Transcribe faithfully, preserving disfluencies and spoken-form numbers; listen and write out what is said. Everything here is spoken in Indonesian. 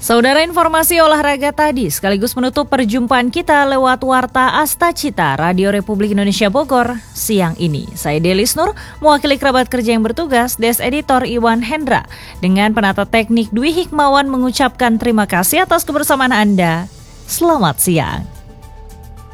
Saudara, informasi olahraga tadi sekaligus menutup perjumpaan kita lewat Warta Asta Cita Radio Republik Indonesia Bogor siang ini. Saya Delis Nur, mewakili kerabat kerja yang bertugas, Des Editor Iwan Hendra, dengan penata teknik Dwi Hikmawan mengucapkan terima kasih atas kebersamaan Anda. Selamat siang.